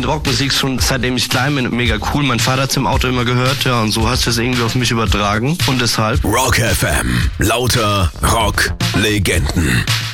finde Rockmusik schon seitdem ich klein bin mega cool. Mein Vater hat's im Auto immer gehört, ja, und so hast du es irgendwie auf mich übertragen und deshalb. Rock FM, lauter Rock-Legenden.